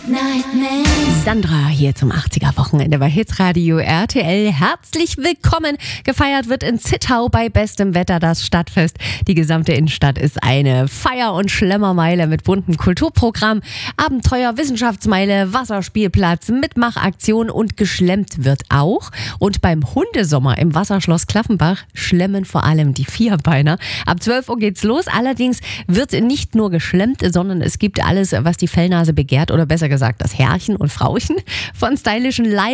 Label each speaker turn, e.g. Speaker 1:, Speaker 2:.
Speaker 1: Nightmare.
Speaker 2: Sandra hier zum 80er-Wochenende bei Hitradio RTL. Herzlich willkommen. Gefeiert wird in Zittau bei bestem Wetter das Stadtfest. Die gesamte Innenstadt ist eine Feier- und Schlemmermeile mit buntem Kulturprogramm, Abenteuer, Wissenschaftsmeile, Wasserspielplatz, Mitmachaktion und geschlemmt wird auch. Und beim Hundesommer im Wasserschloss Klaffenbach schlemmen vor allem die Vierbeiner. Ab 12 Uhr geht's los. Allerdings wird nicht nur geschlemmt, sondern es gibt alles, was die Fellnase begehrt, oder besser gesagt das Herrchen und Frauchen von stylischen